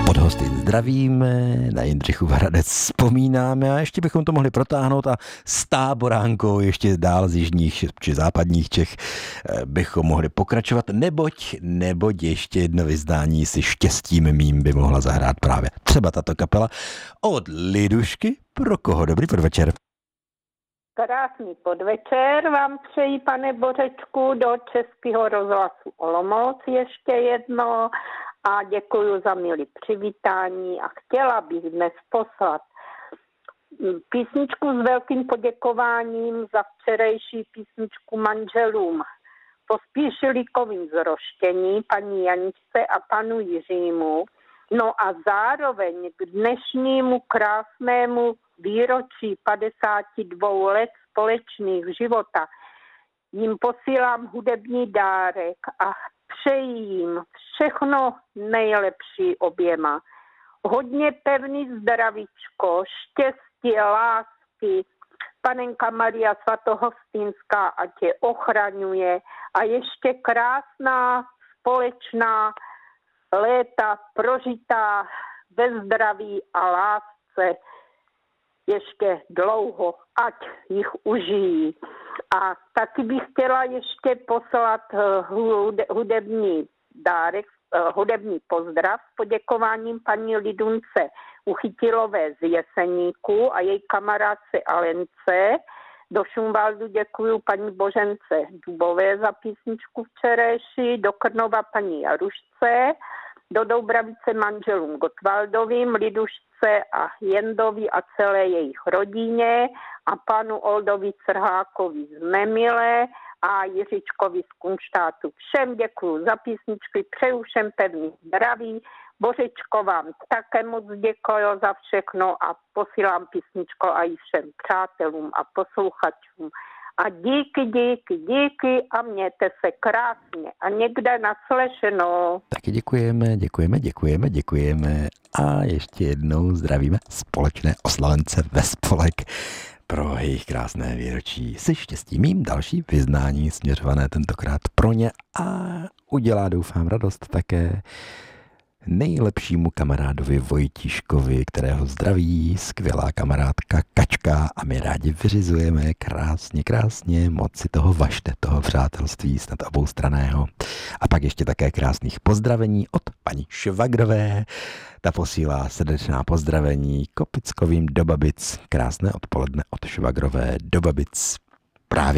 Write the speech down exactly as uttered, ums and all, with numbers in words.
Od hosty zdravíme, na Jindřichův Hradec vzpomínáme a ještě bychom to mohli protáhnout a s táboránkou ještě dál z jižních či západních Čech bychom mohli pokračovat, neboť, neboť ještě jedno vyzdání si štěstím mým by mohla zahrát právě třeba tato kapela od Lidušky. Pro koho dobrý podvečer? Krásný podvečer vám přeji, pane Bořečku, do Českého rozhlasu Olomouc ještě jedno a děkuji za milé přivítání a chtěla bych dnes poslat písničku s velkým poděkováním za včerejší písničku manželům Pospíšilíkovým zroštění, paní Janičce a panu Jiřímu. No a zároveň k dnešnímu krásnému výročí padesáti dvou let společných života jim posílám hudební dárek a přeji jim všechno nejlepší oběma. Hodně pevný zdravíčko, štěstí, lásky, panenka Maria Svatohostinská ať je ochraňuje a ještě krásná společná léta prožitá ve zdraví a lásce ještě dlouho, ať jich užijí. A taky bych chtěla ještě poslat hudební dárek, hudební pozdrav s poděkováním paní Lidunce Uchytilové z Jeseníku a její kamarádce Alence. Do Šumvaldu děkuju paní Božence Dubové za písničku včerejší, do Krnova paní Jarušce, do Doubravice manželům Gottwaldovým, Lidušce a Jendovi a celé jejich rodině a panu Oldovi Crhákovi z Memile a Jiřičkovi z Kunštátu. Všem děkuju za písničky, přeju všem pevný zdraví. Bořečko vám také moc děkuji za všechno a posílám písničko a i všem přátelům a posluchačům. A díky, díky, díky a mějte se krásně a někde naslyšenou. Taky děkujeme, děkujeme, děkujeme, děkujeme a ještě jednou zdravíme společné oslavence ve spolek pro jejich krásné výročí. Se štěstím mým další vyznání směřované tentokrát pro ně a udělá, doufám, radost také nejlepšímu kamarádovi Vojtíškovi, kterého zdraví skvělá kamarádka Kačka a my rádi vyřizujeme krásně, krásně, moc si toho vašte, toho přátelství snad oboustraného. A pak ještě také krásných pozdravení od paní Švagrové. Ta posílá srdečná pozdravení Kopickovým do Babic. Krásné odpoledne od Švagrové do Babic. Právě